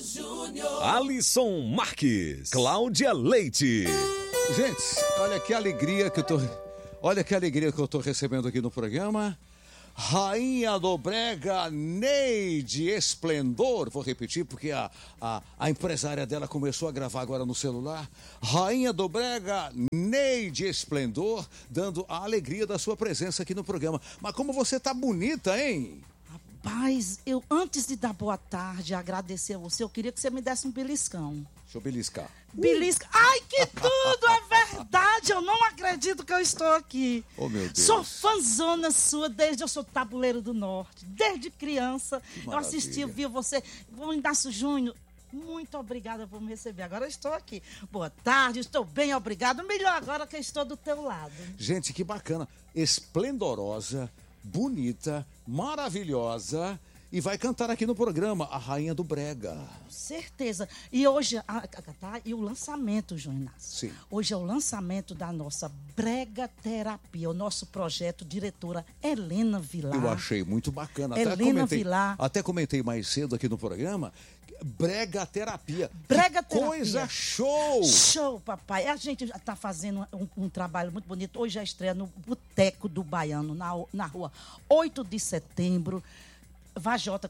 Alisson Marques, Cláudia Leite. Gente, olha que alegria que eu tô recebendo aqui no programa. Rainha do Brega, Neide Esplendor. Vou repetir porque a empresária dela começou a gravar agora no celular. Rainha do Brega, Neide Esplendor, dando a alegria da sua presença aqui no programa. Mas como você tá bonita, hein? Rapaz, eu antes de dar boa tarde, agradecer a você, eu queria que você me desse um beliscão. Deixa eu beliscar. Belisca. Ai, que tudo! É verdade! Eu não acredito que eu estou aqui. Oh, meu Deus. Sou fãzona sua desde eu sou Tabuleiro do Norte. Desde criança. Eu assisti, vi você. O Inácio Júnior. Muito obrigada por me receber. Agora eu estou aqui. Boa tarde, estou bem, obrigado. Melhor agora que eu estou do teu lado. Gente, que bacana. Esplendorosa, bonita, maravilhosa. E vai cantar aqui no programa, a Rainha do Brega. Certeza. E hoje, e o lançamento, João Inácio. Sim. Hoje é o lançamento da nossa Brega Terapia, o nosso projeto, diretora Helena Vilar. Eu achei muito bacana. Helena Vilar. Até comentei mais cedo aqui no programa, Brega Terapia. Brega que Terapia. Coisa show! Show, papai. A gente está fazendo um trabalho muito bonito. Hoje é a estreia no Boteco do Baiano, na rua 8 de setembro. Vajota,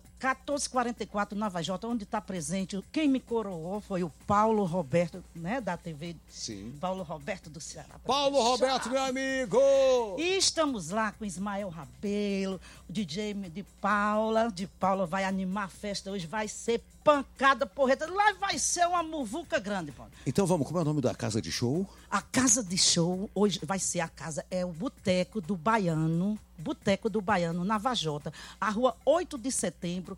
1444 na Vajota, onde está presente. Quem me coroou foi o Paulo Roberto, né, da TV. Sim. Paulo Roberto do Ceará. Paulo Roberto, meu amigo! E estamos lá com Ismael Rabelo, o DJ de Paula. De Paula vai animar a festa hoje, vai ser pancada, porreta. Lá vai ser uma muvuca grande, Paulo. Então vamos, como é o nome da casa de show? A casa de show, hoje vai ser o Boteco do Baiano. Boteco do Baiano, na Vajota. A rua 8 de setembro,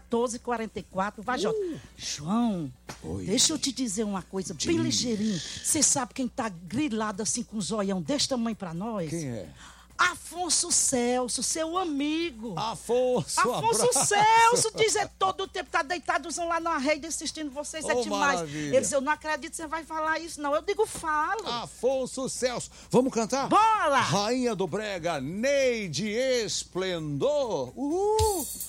1444, Vajota. João, Oi. Deixa eu te dizer uma coisa bem ligeirinho. Você sabe quem tá grilado assim com um zoião desse tamanho pra nós? Quem é? Afonso Celso, seu amigo. Afonso Celso, dizer todo o tempo, tá deitadozão lá na rede assistindo vocês, é demais. Maravilha. Ele disse, eu não acredito que você vai falar isso, não. Eu digo, falo. Afonso Celso. Vamos cantar? Bora! Rainha do Brega, Neide Esplendor. Uhul!